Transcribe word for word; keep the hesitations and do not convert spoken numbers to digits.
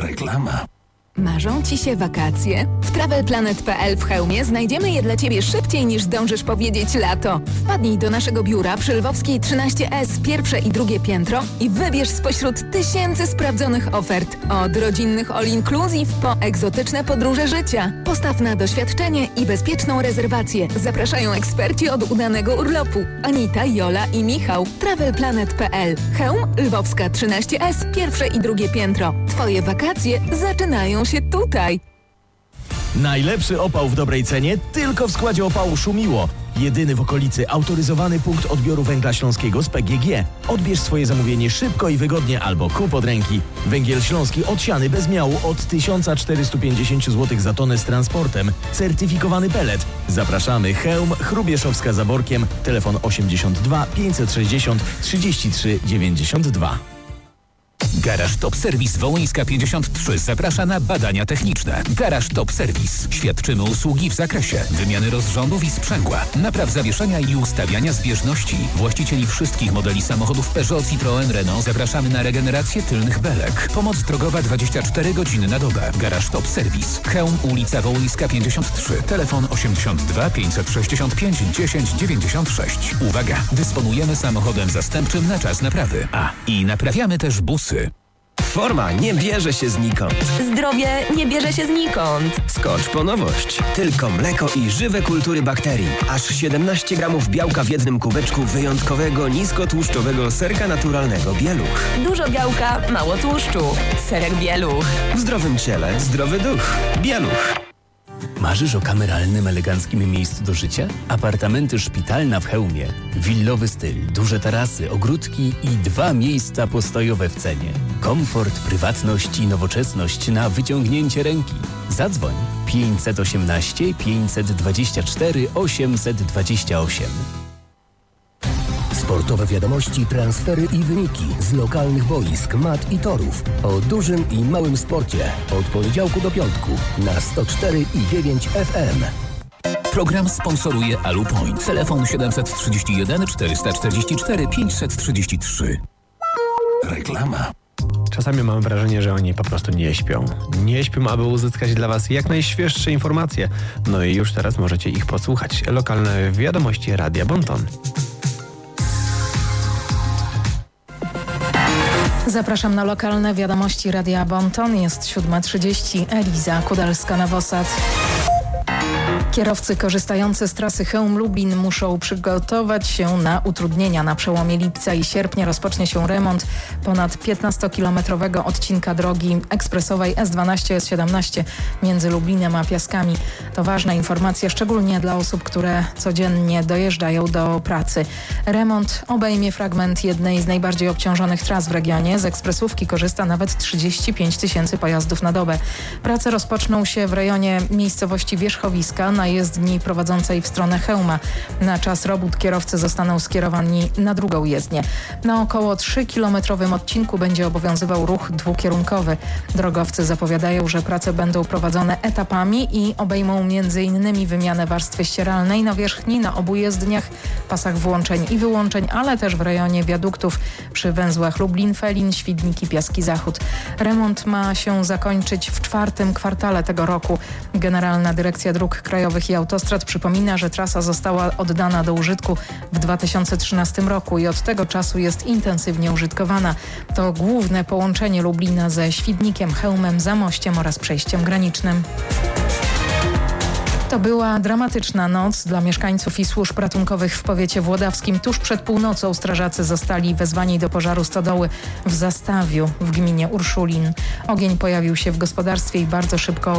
Reklama. Marzą Ci się wakacje? W travel planet kropka p l w Chełmie znajdziemy je dla Ciebie szybciej niż zdążysz powiedzieć lato. Wpadnij do naszego biura przy Lwowskiej trzynaście S, pierwsze i drugie piętro i wybierz spośród tysięcy sprawdzonych ofert. Od rodzinnych all inclusive po egzotyczne podróże życia. Postaw na doświadczenie i bezpieczną rezerwację. Zapraszają eksperci od udanego urlopu. Anita, Jola i Michał. travel planet kropka p l. Chełm, Lwowska trzynaście S, pierwsze i drugie piętro. Twoje wakacje zaczynają się tutaj. Najlepszy opał w dobrej cenie tylko w składzie opału Szumiło. Jedyny w okolicy autoryzowany punkt odbioru węgla śląskiego z P G G. Odbierz swoje zamówienie szybko i wygodnie albo kup od ręki. Węgiel śląski odsiany bez miału od tysiąc czterysta pięćdziesiąt złotych za tonę z transportem. Certyfikowany pelet. Zapraszamy. Chełm, Chrubieszowska za Borkiem. Telefon osiemdziesiąt dwa pięćset sześćdziesiąt trzydzieści trzy dziewięćdziesiąt dwa. Garaż Top Service Wołyńska pięćdziesiąt trzy zaprasza na badania techniczne. Garaż Top Service. Świadczymy usługi w zakresie wymiany rozrządów i sprzęgła, napraw zawieszenia i ustawiania zbieżności. Właścicieli wszystkich modeli samochodów Peugeot, Citroën, Renault zapraszamy na regenerację tylnych belek. Pomoc drogowa dwadzieścia cztery godziny na dobę. Garaż Top Service. Chełm, ulica Wołyńska pięćdziesiąt trzy. Telefon osiemdziesiąt dwa pięćset sześćdziesiąt pięć dziesięć dziewięćdziesiąt sześć. Uwaga! Dysponujemy samochodem zastępczym na czas naprawy. A, i naprawiamy też busy. Forma nie bierze się znikąd. Zdrowie nie bierze się znikąd. Skocz po nowość. Tylko mleko i żywe kultury bakterii. Aż siedemnaście gramów białka w jednym kubeczku wyjątkowego, niskotłuszczowego serka naturalnego Bieluch. Dużo białka, mało tłuszczu. Serek Bieluch. W zdrowym ciele zdrowy duch. Bieluch. Marzysz o kameralnym, eleganckim miejscu do życia? Apartamenty Szpitalna w Chełmie. Willowy styl, duże tarasy, ogródki i dwa miejsca postojowe w cenie. Komfort, prywatność i nowoczesność na wyciągnięcie ręki. Zadzwoń pięćset osiemnaście pięćset dwadzieścia cztery osiemset dwadzieścia osiem. Sportowe wiadomości, transfery i wyniki z lokalnych boisk, mat i torów. O dużym i małym sporcie. Od poniedziałku do piątku na sto cztery i dziewięć F M. Program sponsoruje Alupoint. Telefon siedemset trzydzieści jeden czterysta czterdzieści cztery pięćset trzydzieści trzy. Reklama. Czasami mam wrażenie, że oni po prostu nie śpią. Nie śpią, aby uzyskać dla Was jak najświeższe informacje. No i już teraz możecie ich posłuchać. Lokalne wiadomości Radia Bonton. Zapraszam na lokalne wiadomości Radia Bonton. Jest siódma trzydzieści. Eliza Kudalska-Nowosad. Kierowcy korzystający z trasy Chełm-Lublin muszą przygotować się na utrudnienia. Na przełomie lipca i sierpnia rozpocznie się remont ponad piętnastokilometrowego odcinka drogi ekspresowej S dwanaście S siedemnaście między Lublinem a Piaskami. To ważna informacja, szczególnie dla osób, które codziennie dojeżdżają do pracy. Remont obejmie fragment jednej z najbardziej obciążonych tras w regionie. Z ekspresówki korzysta nawet trzydzieści pięć tysięcy pojazdów na dobę. Prace rozpoczną się w rejonie miejscowości Wierzchowiska na jezdni prowadzącej w stronę Chełma. Na czas robót kierowcy zostaną skierowani na drugą jezdnię. Na około trzykilometrowym odcinku będzie obowiązywał ruch dwukierunkowy. Drogowcy zapowiadają, że prace będą prowadzone etapami i obejmą między innymi wymianę warstwy ścieralnej na wierzchni, na obu jezdniach, pasach włączeń i wyłączeń, ale też w rejonie wiaduktów przy węzłach Lublin-Felin, Świdnik, Piaski Zachód. Remont ma się zakończyć w czwartym kwartale tego roku. Generalna Dyrekcja Dróg Krajowych i Autostrad przypomina, że trasa została oddana do użytku w dwa tysiące trzynastym roku i od tego czasu jest intensywnie użytkowana. To główne połączenie Lublina ze Świdnikiem, Chełmem, Zamościem oraz przejściem granicznym. To była dramatyczna noc dla mieszkańców i służb ratunkowych w powiecie włodawskim. Tuż przed północą strażacy zostali wezwani do pożaru stodoły w Zastawiu w gminie Urszulin. Ogień pojawił się w gospodarstwie i bardzo szybko